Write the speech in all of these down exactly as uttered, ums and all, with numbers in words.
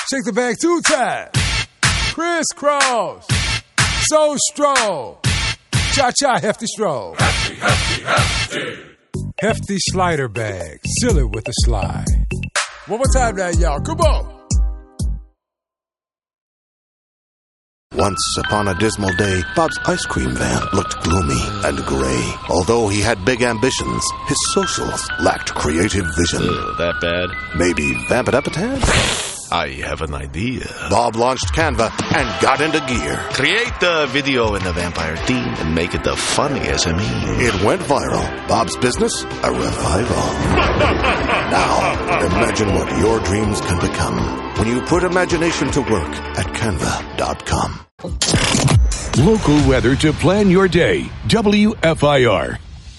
Shake the bag two times. Crisscross. So stroll. Cha-cha, hefty stroll. Hefty, hefty, hefty. Hefty slider bag. Seal it with a slide. One more time now, y'all. Come on. Once upon a dismal day, Bob's ice cream van looked gloomy and gray. Although he had big ambitions, his socials lacked creative vision. Uh, that bad? Maybe vamp it up a tad? I have an idea. Bob launched Canva and got into gear. Create the video in the vampire theme and make it the funniest I mean. It went viral. Bob's business, a revival. Now, imagine what your dreams can become when you put imagination to work at canva dot com. Local weather to plan your day. W F I R.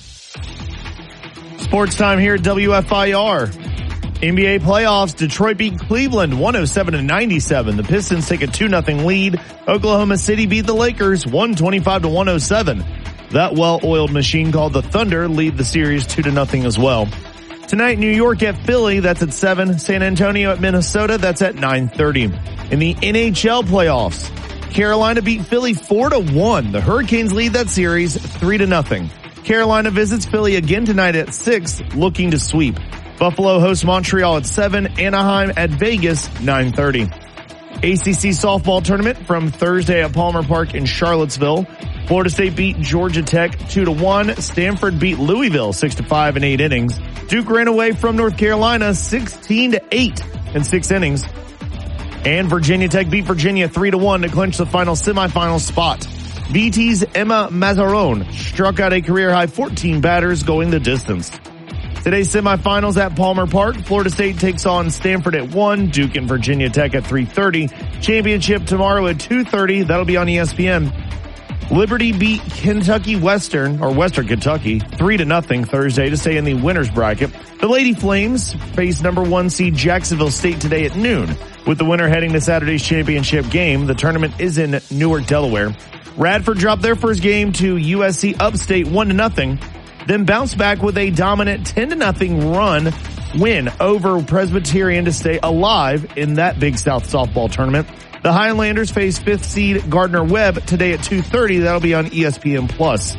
Sports time here at W F I R. N B A playoffs, Detroit beat Cleveland one oh seven to ninety-seven. The Pistons take a two nothing lead. Oklahoma City beat the Lakers one twenty-five to one oh seven. That well-oiled machine called the Thunder lead the series two to nothing as well. Tonight, New York at Philly, that's at seven. San Antonio at Minnesota, that's at nine thirty. In the N H L playoffs, Carolina beat Philly four to one. The Hurricanes lead that series three to nothing. Carolina visits Philly again tonight at six, looking to sweep. Buffalo hosts Montreal at seven, Anaheim at Vegas, nine thirty. A C C softball tournament from Thursday at Palmer Park in Charlottesville. Florida State beat Georgia Tech two to one. Stanford beat Louisville six to five in eight innings. Duke ran away from North Carolina sixteen to eight in six innings. And Virginia Tech beat Virginia three to one to clinch the final semifinal spot. V T's Emma Mazzarone struck out a career-high fourteen batters going the distance. Today's semifinals at Palmer Park. Florida State takes on Stanford at one. Duke and Virginia Tech at three thirty. Championship tomorrow at two thirty. That'll be on E S P N. Liberty beat Kentucky Western, or Western Kentucky, three to nothing Thursday to stay in the winner's bracket. The Lady Flames face number one seed Jacksonville State today at noon. With the winner heading to Saturday's championship game, the tournament is in Newark, Delaware. Radford dropped their first game to U S C Upstate one to nothing. Then bounced back with a dominant ten to nothing run win over Presbyterian to stay alive in that Big South softball tournament. The Highlanders face fifth seed Gardner Webb today at two thirty. That'll be on E S P N Plus.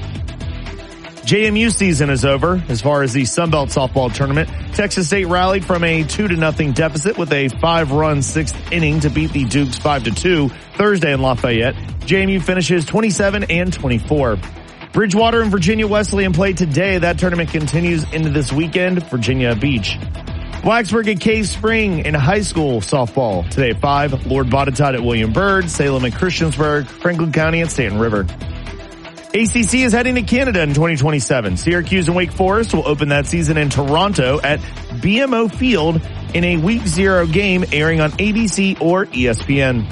J M U season is over as far as the Sunbelt softball tournament. Texas State rallied from a two to nothing deficit with a five-run sixth inning to beat the Dukes five to two Thursday in Lafayette. J M U finishes twenty-seven and twenty-four. Bridgewater and Virginia Wesleyan play today. That tournament continues into this weekend. Virginia Beach. Blacksburg at Cave Spring in high school softball today at five. Lord Botetourt at William Byrd. Salem at Christiansburg. Franklin County at Stanton River. A C C is heading to Canada in twenty twenty-seven. Syracuse and Wake Forest will open that season in Toronto at B M O Field in a week zero game airing on A B C or E S P N.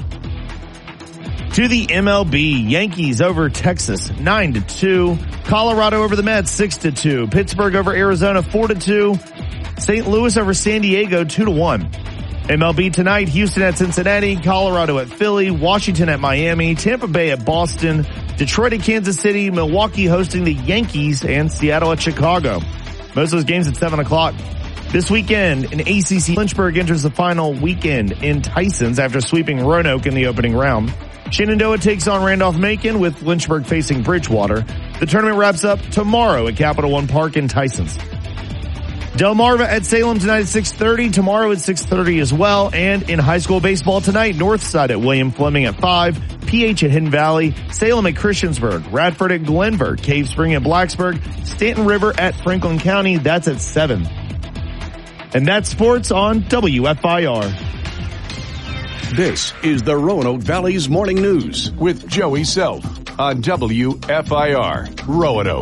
To the M L B, Yankees over Texas nine to two. Colorado over the Mets six to two. Pittsburgh over Arizona four to two. Saint Louis over San Diego two to one. M L B tonight, Houston at Cincinnati, Colorado at Philly, Washington at Miami, Tampa Bay at Boston, Detroit at Kansas City, Milwaukee hosting the Yankees, and Seattle at Chicago. Most of those games at seven o'clock. This weekend in A C C, Lynchburg enters the final weekend in Tysons after sweeping Roanoke in the opening round. Shenandoah takes on Randolph-Macon with Lynchburg facing Bridgewater. The tournament wraps up tomorrow at Capital One Park in Tysons. Delmarva at Salem tonight at six thirty. Tomorrow at six thirty as well. And in high school baseball tonight, Northside at William Fleming at five. P H at Hidden Valley. Salem at Christiansburg. Radford at Glenver. Cave Spring at Blacksburg. Stanton River at Franklin County. That's at seven. And that's sports on W F I R. This is the Roanoke Valley's Morning News with Joey Self on W F I R, Roanoke.